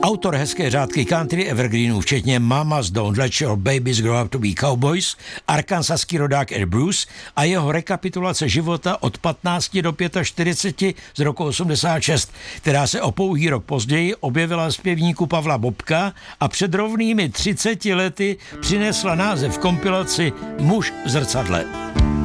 Autor hezké řádky country evergreenů, včetně Mamas Don't Let Your Babies Grow Up to Be Cowboys, arkansaský rodák Ed Bruce a jeho rekapitulace života od 15 do 45 z roku 86, která se o pouhý rok později objevila zpěvníku Pavla Bobka a před rovnými 30 lety přinesla název kompilaci Muž v zrcadle.